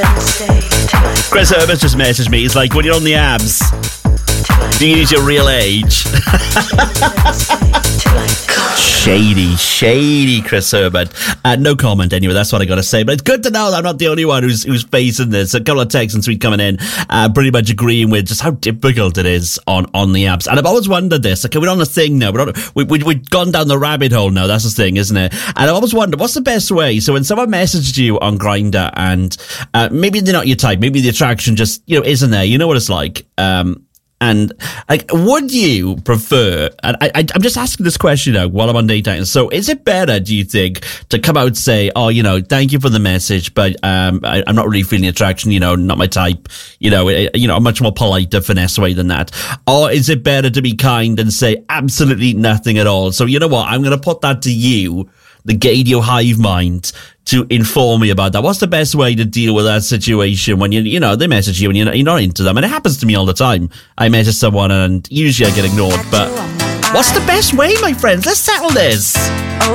Chris Herbert just messaged me. He's like, when you're on the abs, do you use your real age? Shady Chris Herbert. No comment anyway, that's what I gotta say. But it's good to know that I'm not the only one who's facing this. A couple of texts and tweets coming in, pretty much agreeing with just how difficult it is on the apps. And I've always wondered this. Okay, we're on a thing now. We've gone down the rabbit hole now. That's the thing, isn't it? And I've always wondered, what's the best way? So when someone messaged you on Grindr and maybe they're not your type, maybe the attraction just, isn't there. You know what it's like. And like, would you prefer? And I'm just asking this question now while I'm on dating. So, is it better, do you think, to come out and say, "Oh, thank you for the message, but I'm not really feeling attraction. Not my type. I'm much more polite, to finesse way than that." Or is it better to be kind and say absolutely nothing at all? So, you know what? I'm going to put that to you, the Gadio hive mind, to inform me about that. What's the best way to deal with that situation when they message you and you're not into them? And it happens to me all the time. I message someone and usually I get ignored, but what's the best way, my friends? Let's settle this.